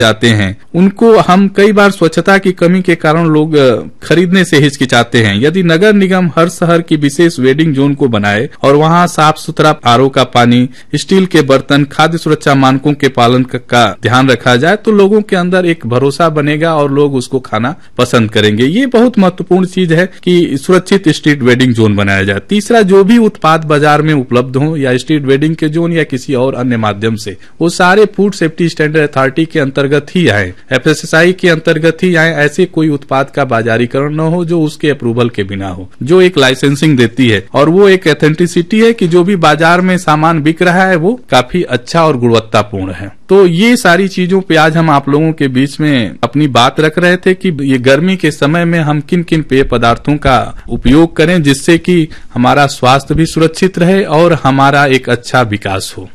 जाते हैं उनको हम कई बार स्वच्छता की कमी के कारण लोग खरीदने से हिचकिचाते हैं। यदि नगर निगम हर शहर की विशेष वेडिंग जोन को बनाए और वहां साफ सुथरा आरओ का पानी, स्टील के बर्तन, खाद्य सुरक्षा मानकों के पालन का ध्यान रखा जाए तो लोगों के अंदर एक भरोसा बनेगा और लोग उसको खाना पसंद करेंगे। ये बहुत महत्वपूर्ण चीज है कि सुरक्षित स्ट्रीट वेडिंग जोन बनाया जाए। तीसरा, जो भी उत्पाद बाजार में उपलब्ध हो या स्ट्रीट वेडिंग के जोन या किसी और अन्य माध्यम से, वो सारे फूड सेफ्टी स्टैंडर्ड अथॉरिटी के अंतर्गत ही आए, FSSAI के अंतर्गत ही आए। ऐसे कोई उत्पाद का बाजारीकरण न हो जो उसके अप्रूवल के बिना हो, जो एक लाइसेंसिंग देती है और वो एक ऑथेंटिसिटी है कि जो भी बाजार में सामान बिक रहा है वो काफी अच्छा और गुणवत्तापूर्ण है। तो ये सारी चीजों पे आज हम आप लोगों के बीच में अपनी बात रख रहे थे कि ये गर्मी के समय में हम किन किन पेय पदार्थों का उपयोग करें जिससे कि हमारा स्वास्थ्य भी सुरक्षित रहे और हमारा एक अच्छा विकास हो।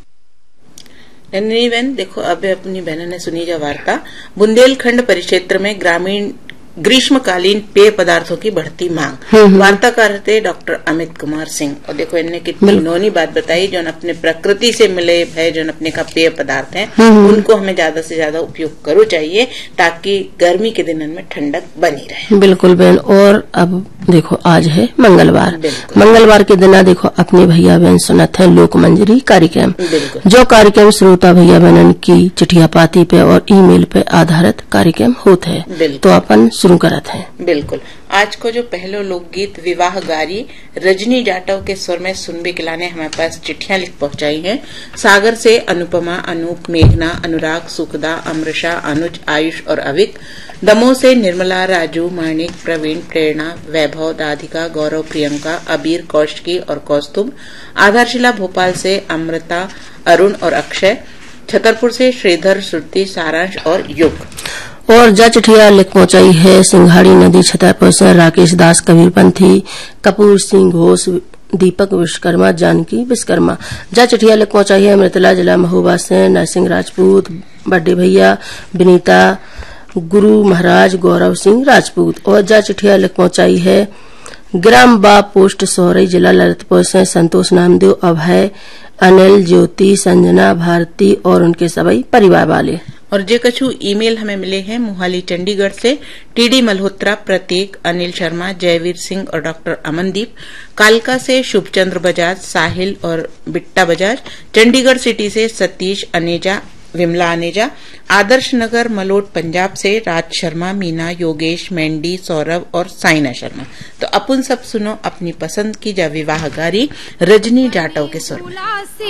नंदिनी बहन, देखो अब अपनी बहनों ने सुनी जो वार्ता, बुंदेलखंड परिक्षेत्र में ग्रामीण ग्रीष्मकालीन पेय पदार्थों की बढ़ती मांग। वार्ताकार थे डॉक्टर अमित कुमार सिंह। और देखो इनने कितनी इन्होंने बात बताई, जो अपने प्रकृति से मिले है, जो अपने का पेय पदार्थ हैं उनको हमें ज्यादा से ज्यादा उपयोग करो चाहिए ताकि गर्मी के दिनों में ठंडक बनी रहे। बिल्कुल बहन। और अब देखो आज है मंगलवार। मंगलवार के दिन देखो अपने भैया बहन सुनत है लोक मंजरी कार्यक्रम, जो कार्यक्रम श्रोता भैया बहन की चिट्ठिया पाती पे और ईमेल पे आधारित कार्यक्रम होता है, तो अपन शुरू करत हैं। बिल्कुल। आज को जो पहलो लोकगीत विवाह गारी रजनी जाटव के स्वर में सुनबे के लाने हमारे पास चिट्ठियां लिख पहुंचाई हैं। सागर से अनुपमा, अनूप, मेघना, अनुराग, सुखदा, अमृषा, अनुज, आयुष और अविक। दमोह से निर्मला, राजू, माणिक, प्रवीण, प्रेरणा, वैभव, राधिका, गौरव, प्रियंका, अबीर, कौशिकी और कौस्तुभ। आधारशिला भोपाल से अमृता, अरुण और अक्षय। छतरपुर से श्रीधर, श्रुति, सारांश और युग। और जा चिट्ठिया लिख पहुंचाई है सिंघाड़ी नदी छतरपुर से राकेश दास, कबीरपंथी, कपूर सिंह घोष, दीपक विश्वकर्मा, जानकी विश्वकर्मा। जा चिट्ठिया लिख पहुंचाई है मृतला जिला महोबा से नरसिंह राजपूत, बड्डे भैया, विनीता, गुरु महाराज, गौरव सिंह राजपूत। और जा चिट्ठिया लिख पहुंचाई है ग्राम बा पोस्ट सोहरई जिला ललितपुर से संतोष नामदेव, अभय, अनिल, ज्योति, संजना, भारती और उनके सभी परिवार वाले। और जे कछु ईमेल हमें मिले हैं मोहाली चंडीगढ़ से टीडी मल्होत्रा, प्रतीक, अनिल शर्मा, जयवीर सिंह और डॉक्टर अमनदीप। कालका से शुभचंद्र बजाज, साहिल और बिट्टा बजाज। चंडीगढ़ सिटी से सतीश, अनेजा, विमला अनेजा। आदर्श नगर मलोट पंजाब से राज शर्मा, मीना, योगेश, मेंडी, सौरभ और साइना शर्मा। तो अपन सब सुनो अपनी पसंद की जा विवाह गारी रजनी जाटव के स्वर में।